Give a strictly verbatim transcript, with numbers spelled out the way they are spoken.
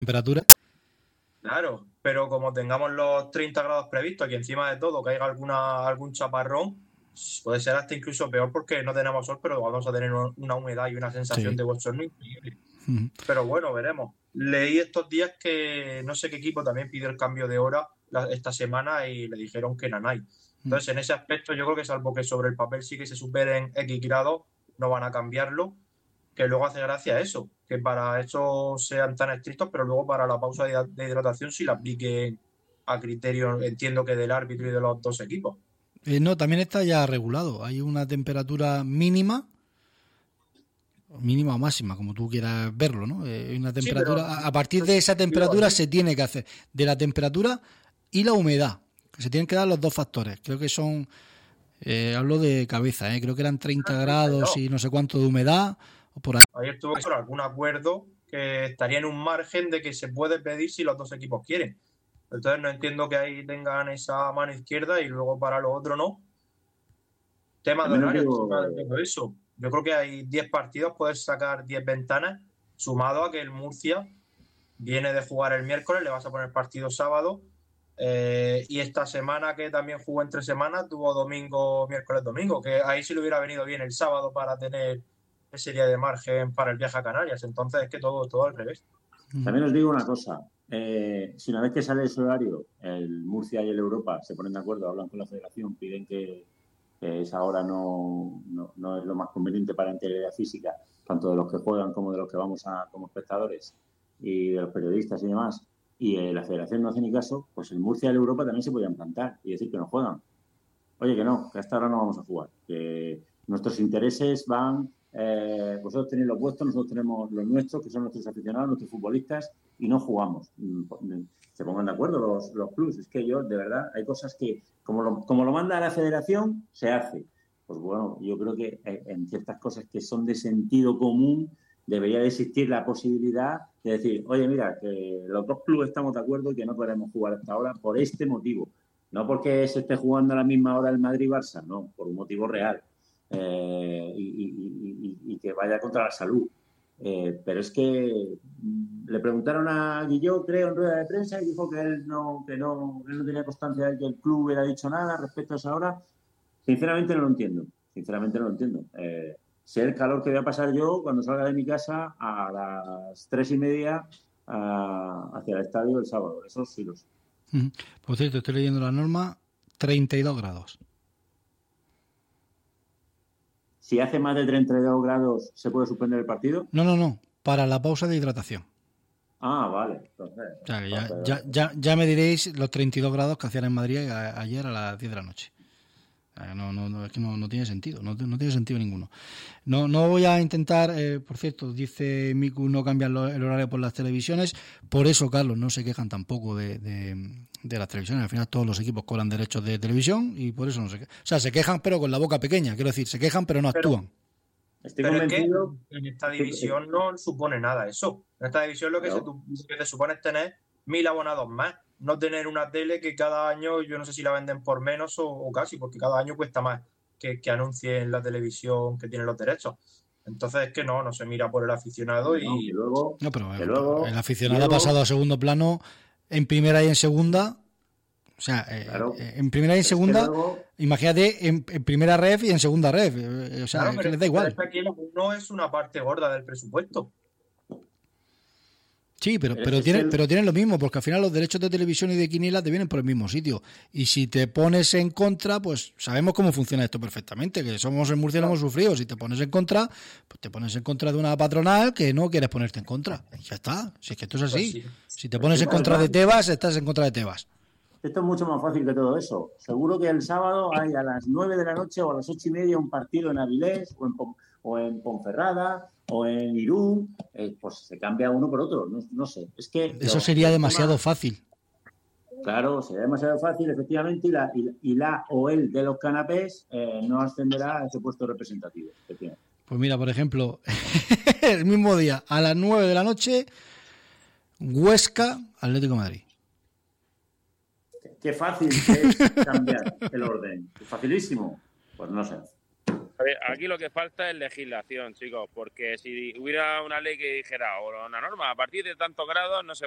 temperatura. Claro, pero como tengamos los treinta grados previstos y encima de todo caiga alguna, algún chaparrón, puede ser hasta incluso peor porque no tenemos sol, pero vamos a tener una humedad y una sensación Sí. de bochorno increíble. Uh-huh. Pero bueno, veremos. Leí estos días que no sé qué equipo también pidió el cambio de hora la, esta semana y le dijeron que Nanay. Entonces, en ese aspecto, yo creo que salvo que sobre el papel sí que se superen X grados, no van a cambiarlo. Que luego hace gracia eso, que para eso sean tan estrictos, pero luego para la pausa de, de hidratación sí la apliquen a criterio, entiendo que del árbitro y de los dos equipos. Eh, no, también está ya regulado. Hay una temperatura mínima, mínima o máxima, como tú quieras verlo, ¿no? Eh, una temperatura. Sí, pero, a partir de esa temperatura se tiene que hacer de la temperatura y la humedad. Se tienen que dar los dos factores. Creo que son, eh, hablo de cabeza, ¿eh? Creo que eran treinta grados y no sé cuánto de humedad. O por ahí. Ayer tuvo que ser algún acuerdo que estaría en un margen de que se puede pedir si los dos equipos quieren. Entonces no entiendo que ahí tengan esa mano izquierda y luego para lo otro no. Tema de horario, digo... tema de todo eso. Yo creo que hay diez partidos, puedes sacar diez ventanas, sumado a que el Murcia viene de jugar el miércoles, le vas a poner partido sábado, eh, y esta semana que también jugó entre semanas, tuvo domingo, miércoles, domingo, que ahí sí le hubiera venido bien el sábado para tener sería de margen para el viaje a Canarias. Entonces es que todo, todo al revés. También os digo una cosa, eh, si una vez que sale ese horario, el Murcia y el Europa se ponen de acuerdo, hablan con la federación, piden que, que esa hora no, no, no es lo más conveniente para la integridad física, tanto de los que juegan como de los que vamos a como espectadores y de los periodistas y demás, y eh, la federación no hace ni caso, pues el Murcia y el Europa también se podían plantar y decir que no juegan. Oye, que no, que hasta ahora no vamos a jugar, que nuestros intereses van... Eh, vosotros tenéis los vuestros, nosotros tenemos los nuestros, que son nuestros aficionados, nuestros futbolistas, y no jugamos. Se pongan de acuerdo los, los clubes. Es que yo, de verdad, hay cosas que, como lo, como lo manda la federación, se hace. Pues bueno, yo creo que en ciertas cosas que son de sentido común, debería de existir la posibilidad de decir, oye, mira, que los dos clubes estamos de acuerdo y que no queremos jugar hasta ahora por este motivo. No porque se esté jugando a la misma hora el Madrid-Barça, no, por un motivo real. Eh, y, y, y, y que vaya contra la salud. Eh, pero es que le preguntaron a Guilló, creo, en rueda de prensa y dijo que él no, que no, él no tenía constancia de que el club hubiera dicho nada respecto a esa hora. Sinceramente no lo entiendo. Sinceramente no lo entiendo. Eh, sé el calor que voy a pasar yo cuando salga de mi casa a las tres y media a, hacia el estadio el sábado. Eso sí lo sé. Por cierto, estoy leyendo la norma, treinta y dos grados. Si hace más de treinta y dos grados, ¿se puede suspender el partido? No, no, no. Para la pausa de hidratación. Ah, vale. Entonces, o sea, ya, ya, ya, ya me diréis los treinta y dos grados que hacían en Madrid a, ayer a las diez de la noche. No, no, no, es que no, no tiene sentido, no, no tiene sentido ninguno. No, no voy a intentar, eh, por cierto, dice Miku, no cambiar lo, el horario por las televisiones. Por eso, Carlos, no se quejan tampoco de, de, de las televisiones. Al final todos los equipos cobran derechos de televisión y por eso no se quejan. O sea, se quejan pero con la boca pequeña, quiero decir, se quejan pero no pero, actúan. Estoy pero convencido. Es que en esta división no supone nada eso. En esta división lo que, claro. se, que te supone es tener mil abonados más. No tener una tele que cada año, yo no sé si la venden por menos o, o casi, porque cada año cuesta más que, que anuncie en la televisión que tiene los derechos. Entonces es que no, no se mira por el aficionado y... No, que luego, no, pero que luego, el aficionado luego, ha pasado a segundo plano en primera y en segunda. O sea, claro, eh, en primera y en segunda, luego, imagínate, en, en primera ref y en segunda ref. O sea, claro, es que les da igual. Aquí no es una parte gorda del presupuesto. Sí, pero, pero, tienen, pero tienen lo mismo, porque al final los derechos de televisión y de quiniela te vienen por el mismo sitio. Y si te pones en contra, pues sabemos cómo funciona esto perfectamente, que somos en Murcia, lo hemos sufrido. Si te pones en contra, pues te pones en contra de una patronal que no quieres ponerte en contra. Y ya está, si es que esto es así. Pues sí. Si te pones en contra de Tebas, estás en contra de Tebas. Esto es mucho más fácil que todo eso. Seguro que el sábado hay a las nueve de la noche o a las ocho y media un partido en Avilés o en, o en Ponferrada o en Irún, eh, pues se cambia uno por otro, no, no sé. Es que eso sería demasiado fácil. Claro, sería demasiado fácil, efectivamente, y la, y, y la o el de los canapés eh, no ascenderá a ese puesto representativo. Pues mira, por ejemplo, el mismo día, a las nueve de la noche, Huesca, Atlético de Madrid. Qué fácil es cambiar el orden. Facilísimo. Pues no sé. A ver, aquí lo que falta es legislación, chicos, porque si hubiera una ley que dijera, o una norma, a partir de tantos grados no se